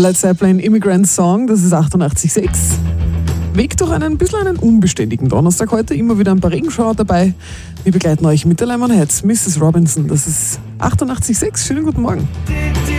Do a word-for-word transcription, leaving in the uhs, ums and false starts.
Led Zeppelin Immigrant Song, das ist achtundachtzig Komma sechs. Weg durch einen bisschen einen unbeständigen Donnerstag heute, immer wieder ein paar Regenschauer dabei. Wir begleiten euch mit der Lemonheads, Misses Robinson, das ist achtundachtzig Komma sechs. Schönen guten Morgen.